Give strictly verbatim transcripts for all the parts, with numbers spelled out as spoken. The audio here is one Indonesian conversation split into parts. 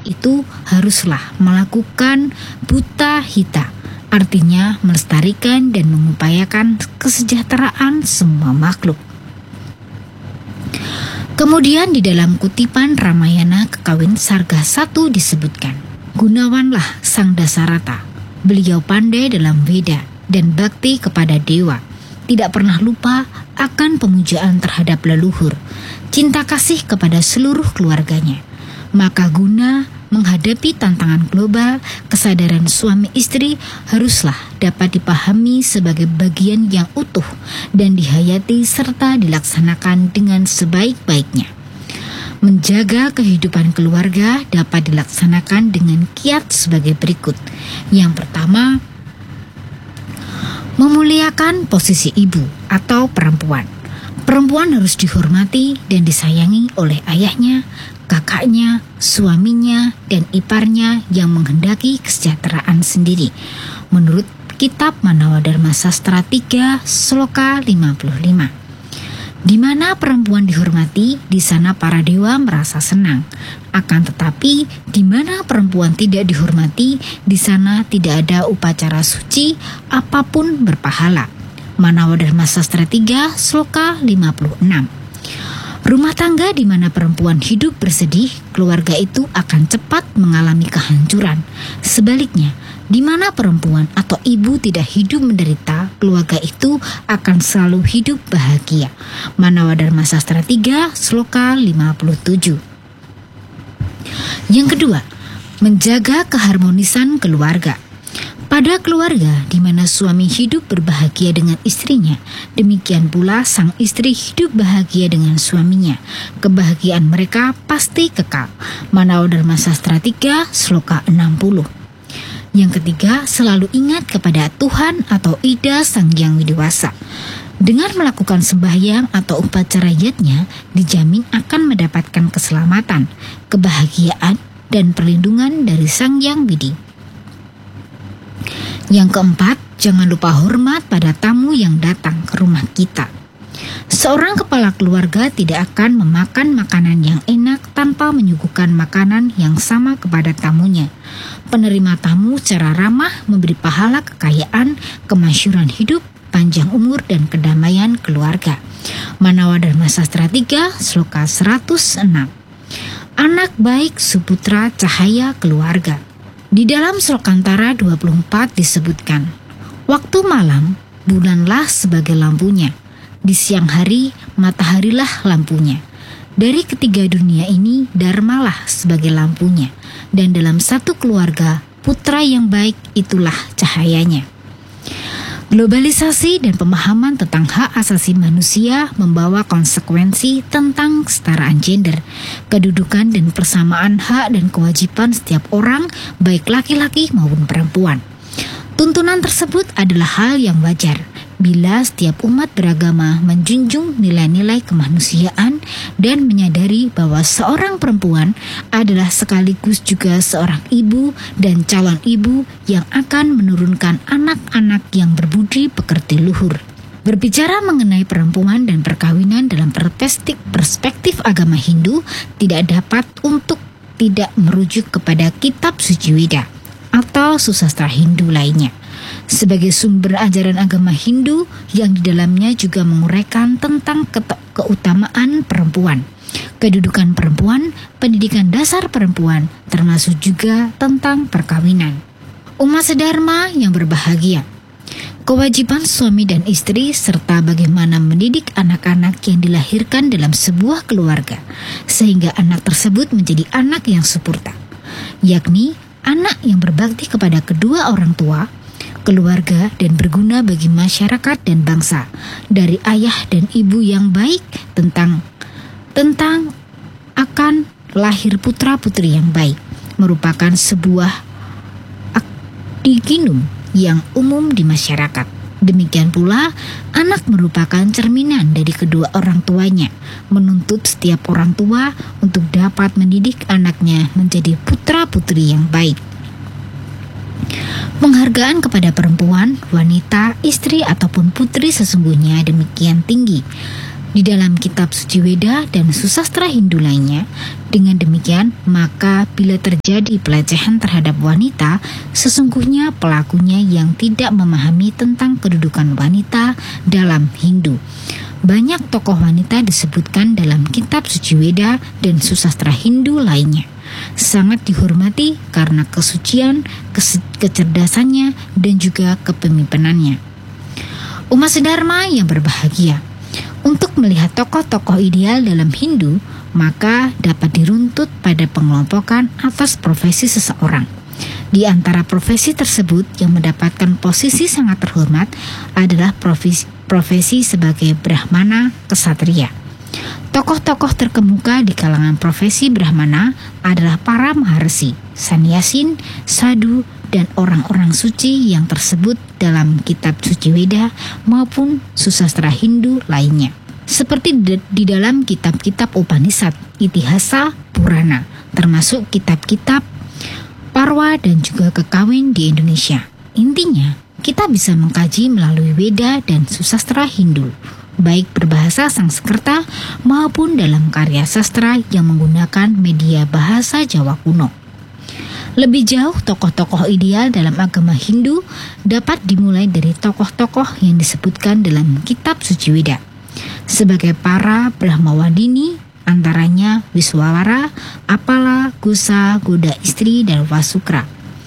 itu haruslah melakukan buta hita, artinya melestarikan dan mengupayakan kesejahteraan semua makhluk. Kemudian di dalam kutipan Ramayana Kekawin Sarga satu disebutkan, Gunawanlah Sang Dasarata, beliau pandai dalam Veda dan bakti kepada dewa, tidak pernah lupa akan pemujaan terhadap leluhur, cinta kasih kepada seluruh keluarganya. Maka guna menghadapi tantangan global, kesadaran suami istri haruslah dapat dipahami sebagai bagian yang utuh dan dihayati serta dilaksanakan dengan sebaik-baiknya. Menjaga kehidupan keluarga dapat dilaksanakan dengan kiat sebagai berikut. Yang pertama, memuliakan posisi ibu atau perempuan. Perempuan harus dihormati dan disayangi oleh ayahnya, kakaknya, suaminya, dan iparnya yang menghendaki kesejahteraan sendiri. Menurut kitab Manawadharma Sastra tiga, Sloka lima puluh lima. Di mana perempuan dihormati, di sana para dewa merasa senang. Akan tetapi, di mana perempuan tidak dihormati, di sana tidak ada upacara suci apapun berpahala. Manawadharma Sastra tiga, Sloka lima puluh enam. Rumah tangga di mana perempuan hidup bersedih, keluarga itu akan cepat mengalami kehancuran. Sebaliknya, di mana perempuan atau ibu tidak hidup menderita, keluarga itu akan selalu hidup bahagia. Manawadharma Sastra tiga, Sloka lima puluh tujuh. Yang kedua, menjaga keharmonisan keluarga. Pada keluarga di mana suami hidup berbahagia dengan istrinya, demikian pula sang istri hidup bahagia dengan suaminya. Kebahagiaan mereka pasti kekal. Manawadharma Sastra tiga, Sloka enam puluh. Yang ketiga, selalu ingat kepada Tuhan atau Ida Sang Hyang Widi-Wasa. Dengan melakukan sembahyang atau upacara yatnya, dijamin akan mendapatkan keselamatan, kebahagiaan, dan perlindungan dari Sang Hyang Widi. Yang keempat, jangan lupa hormat pada tamu yang datang ke rumah kita. Seorang kepala keluarga tidak akan memakan makanan yang enak tanpa menyuguhkan makanan yang sama kepada tamunya. Penerima tamu secara ramah memberi pahala kekayaan, kemasyhuran hidup, panjang umur, dan kedamaian keluarga. Manawadharma Sastra tiga, Sloka seratus enam. Anak baik suputra cahaya keluarga. Di dalam Slokantara dua puluh empat disebutkan, waktu malam, bulanlah sebagai lampunya. Di siang hari, mataharilah lampunya. Dari ketiga dunia ini, dharmalah sebagai lampunya. Dan dalam satu keluarga, putra yang baik itulah cahayanya. Globalisasi dan pemahaman tentang hak asasi manusia membawa konsekuensi tentang kesetaraan gender, kedudukan dan persamaan hak dan kewajiban setiap orang, baik laki-laki maupun perempuan. Tuntunan tersebut adalah hal yang wajar bila setiap umat beragama menjunjung nilai-nilai kemanusiaan dan menyadari bahwa seorang perempuan adalah sekaligus juga seorang ibu dan calon ibu yang akan menurunkan anak-anak yang berbudi pekerti luhur. Berbicara mengenai perempuan dan perkawinan dalam perspektif, perspektif agama Hindu tidak dapat untuk tidak merujuk kepada kitab suci Weda atau susastra Hindu lainnya sebagai sumber ajaran agama Hindu yang di dalamnya juga menguraikan tentang ke- keutamaan perempuan, kedudukan perempuan, pendidikan dasar perempuan, termasuk juga tentang perkawinan. Umat sedharma yang berbahagia, kewajiban suami dan istri serta bagaimana mendidik anak-anak yang dilahirkan dalam sebuah keluarga sehingga anak tersebut menjadi anak yang sempurna, yakni anak yang berbakti kepada kedua orang tua, keluarga, dan berguna bagi masyarakat dan bangsa, dari ayah dan ibu yang baik, tentang tentang akan lahir putra-putri yang baik, merupakan sebuah akdiginum yang umum di masyarakat. Demikian pula, anak merupakan cerminan dari kedua orang tuanya, menuntut setiap orang tua untuk dapat mendidik anaknya menjadi putra-putri yang baik. Penghargaan kepada perempuan, wanita, istri, ataupun putri sesungguhnya demikian tinggi. di dalam kitab suci Weda dan susastra Hindu lainnya. Dengan demikian, maka bila terjadi pelecehan terhadap wanita, sesungguhnya pelakunya yang tidak memahami tentang kedudukan wanita dalam Hindu. Banyak tokoh wanita disebutkan dalam kitab suci Weda dan susastra Hindu lainnya. Sangat dihormati karena kesucian, kes- kecerdasannya, dan juga kepemimpinannya. Umat sedharma yang berbahagia, untuk melihat tokoh-tokoh ideal dalam Hindu, maka dapat diruntut pada pengelompokan atas profesi seseorang. Di antara profesi tersebut yang mendapatkan posisi sangat terhormat adalah profesi, profesi sebagai Brahmana Ksatria. Tokoh-tokoh terkemuka di kalangan profesi Brahmana adalah para maharsi, sannyasin, sadhu, dan orang-orang suci yang tersebut dalam kitab suci Weda maupun susastra Hindu lainnya. Seperti di, di dalam kitab-kitab Upanishad, Itihasa, Purana, termasuk kitab-kitab Parwa dan juga Kekawin di Indonesia. Intinya, kita bisa mengkaji melalui Weda dan susastra Hindu, baik berbahasa Sanskerta maupun dalam karya sastra yang menggunakan media bahasa Jawa kuno. Lebih jauh, tokoh-tokoh ideal dalam agama Hindu dapat dimulai dari tokoh-tokoh yang disebutkan dalam kitab suci Weda. Sebagai para Brahmawadini, antaranya Wiswawara, Apala, Kusa, Goda Istri, dan Wasukra.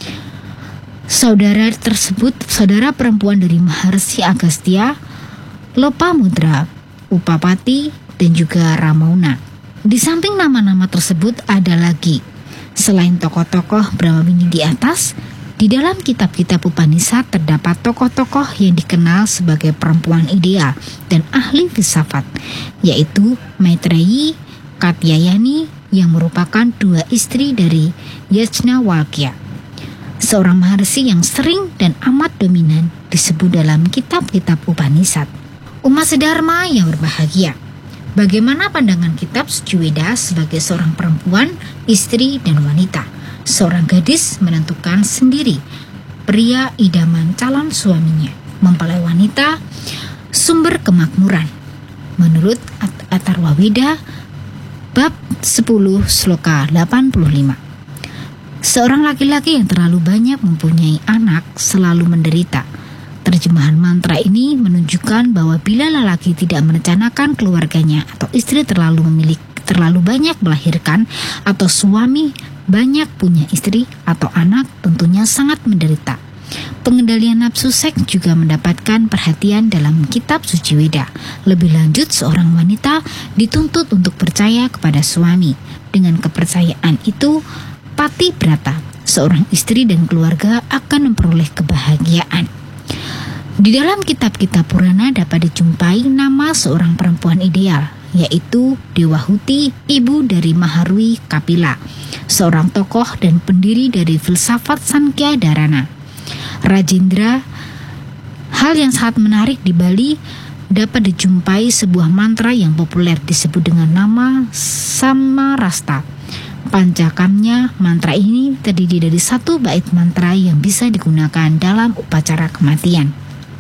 Saudara tersebut, saudara perempuan dari Maharsi Agastya, Lopamudra, Upapati, dan juga Ramauna. Di samping nama-nama tersebut ada lagi, selain tokoh-tokoh Brahmawini di atas, di dalam kitab-kitab Upanishad terdapat tokoh-tokoh yang dikenal sebagai perempuan ideal dan ahli filsafat, yaitu Maitreyi, Katyayani yang merupakan dua istri dari Yajnavalkya, seorang maharsi yang sering dan amat dominan disebut dalam kitab-kitab Upanishad. Umat sedharma yang berbahagia, bagaimana pandangan kitab suci Weda sebagai seorang perempuan, istri, dan wanita? Seorang gadis menentukan sendiri pria idaman calon suaminya, mempelai wanita sumber kemakmuran. Menurut At- Atharva Weda bab sepuluh sloka delapan puluh lima. Seorang laki-laki yang terlalu banyak mempunyai anak selalu menderita. Terjemahan mantra ini menunjukkan bahwa bila lelaki tidak merencanakan keluarganya atau istri terlalu memiliki terlalu banyak melahirkan atau suami banyak punya istri atau anak, tentunya sangat menderita. Pengendalian nafsu seks juga mendapatkan perhatian dalam kitab suci Weda. Lebih lanjut, seorang wanita dituntut untuk percaya kepada suami. Dengan kepercayaan itu, pati brata, seorang istri dan keluarga akan memperoleh kebahagiaan. Di dalam kitab-kitab Purana dapat dijumpai nama seorang perempuan ideal, yaitu Dewahuti, ibu dari Maharwi Kapila, seorang tokoh dan pendiri dari filsafat Sankhya Dharana. Rajendra, hal yang sangat menarik di Bali dapat dijumpai sebuah mantra yang populer disebut dengan nama Samarasta. Pancakamnya, mantra ini terdiri dari satu bait mantra yang bisa digunakan dalam upacara kematian.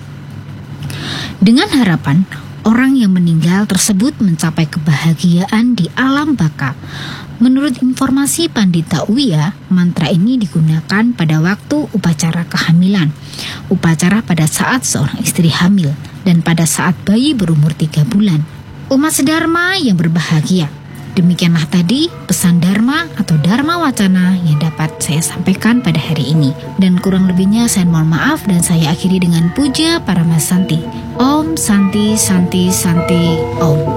Dengan harapan orang yang meninggal tersebut mencapai kebahagiaan di alam baka. Menurut informasi Pandita Uya, mantra ini digunakan pada waktu upacara kehamilan, upacara pada saat seorang istri hamil, dan pada saat bayi berumur tiga bulan. Umat sedharma yang berbahagia, demikianlah tadi pesan Dharma atau Dharma Wacana yang dapat saya sampaikan pada hari ini. Dan kurang lebihnya saya mohon maaf dan saya akhiri dengan puja Paramasanti. Om Santi Santi Santi Om.